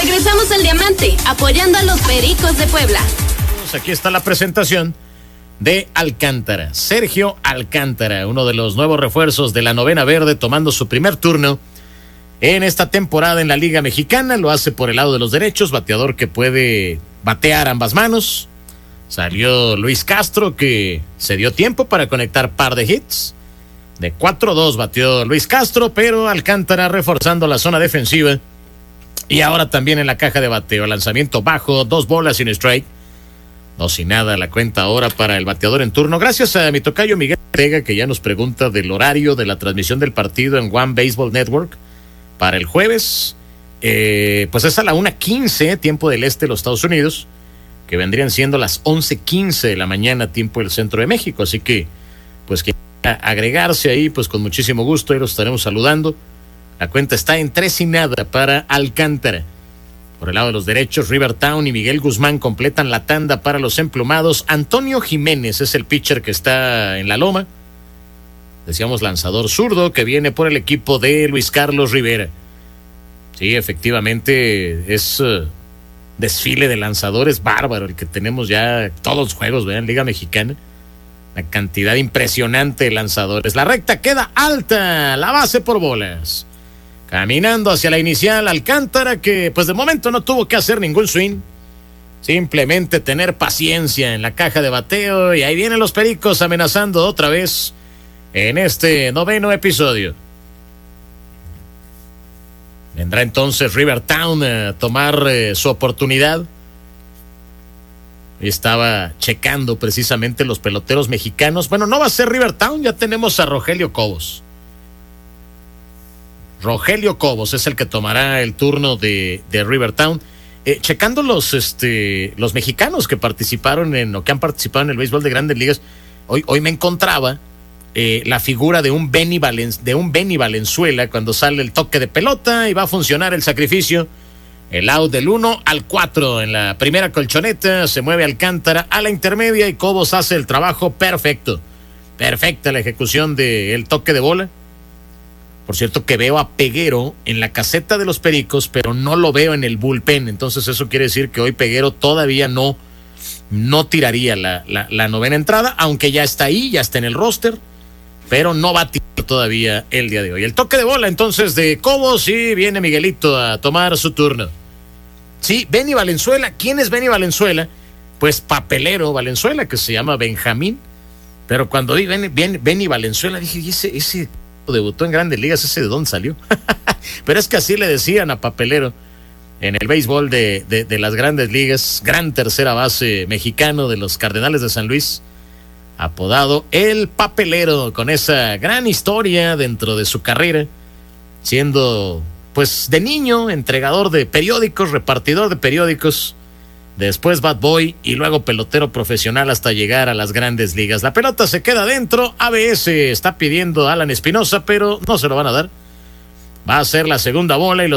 Regresamos al Diamante, apoyando a los Pericos de Puebla. Aquí está la presentación de Alcántara. Sergio Alcántara, uno de los nuevos refuerzos de la novena verde, tomando su primer turno en esta temporada en la Liga Mexicana. Lo hace por el lado de los derechos, bateador que puede batear ambas manos. Salió Luis Castro, que se dio tiempo para conectar par de hits. De 4-2 batió Luis Castro, pero Alcántara reforzando la zona defensiva. Y ahora también en la caja de bateo, lanzamiento bajo, 2 bolas sin strike. 2-0 la cuenta ahora para el bateador en turno. Gracias a mi tocayo Miguel Ortega, que ya nos pregunta del horario de la transmisión del partido en One Baseball Network para el jueves. Pues es a la 1:15, tiempo del este de los Estados Unidos, que vendrían siendo las 11:15 de la mañana, tiempo del centro de México. Así que, pues, que agregarse ahí, pues con muchísimo gusto, ahí los estaremos saludando. La cuenta está en 3-0 para Alcántara. Por el lado de los derechos, Rivertown y Miguel Guzmán completan la tanda para los emplumados. Antonio Jiménez es el pitcher que está en la loma. Decíamos lanzador zurdo que viene por el equipo de Luis Carlos Rivera. Sí, efectivamente es desfile de lanzadores bárbaro el que tenemos ya todos los juegos, vean, Liga Mexicana. La cantidad impresionante de lanzadores. La recta queda alta, la base por bolas. Caminando hacia la inicial, Alcántara, que pues de momento no tuvo que hacer ningún swing. Simplemente tener paciencia en la caja de bateo. Y ahí vienen los Pericos amenazando otra vez en este 9º episodio. Vendrá entonces Rivertown a tomar su oportunidad. Estaba checando precisamente los peloteros mexicanos. Bueno, no va a ser Rivertown, ya tenemos a Rogelio Cobos. Rogelio Cobos es el que tomará el turno de Rivertown. Checando los mexicanos que participaron o que han participado en el béisbol de Grandes Ligas, hoy me encontraba la figura de un Benny Valenzuela cuando sale el toque de pelota y va a funcionar el sacrificio. El out del 1 al 4 en la primera colchoneta, se mueve Alcántara a la intermedia y Cobos hace el trabajo perfecto. Perfecta la ejecución del toque de bola. Por cierto que veo a Peguero en la caseta de los Pericos, pero no lo veo en el bullpen. Entonces eso quiere decir que hoy Peguero todavía no tiraría la novena entrada, aunque ya está ahí, ya está en el roster, pero no va a tirar todavía el día de hoy. El toque de bola entonces de Cobos y viene Miguelito a tomar su turno. Sí, Benny Valenzuela. ¿Quién es Benny Valenzuela? Pues papelero Valenzuela, que se llama Benjamín. Pero cuando vi Benny Valenzuela dije, ¿y ese debutó en Grandes Ligas? ¿Ese de dónde salió? Pero es que así le decían a papelero en el béisbol de las Grandes Ligas. Gran tercera base mexicano de los Cardenales de San Luis, apodado El Papelero, con esa gran historia dentro de su carrera, siendo pues de niño entregador de periódicos, repartidor de periódicos, después bad boy y luego pelotero profesional hasta llegar a las Grandes Ligas. La pelota se queda dentro. ABS está pidiendo a Alan Espinosa, pero no se lo van a dar. Va a ser la segunda bola y los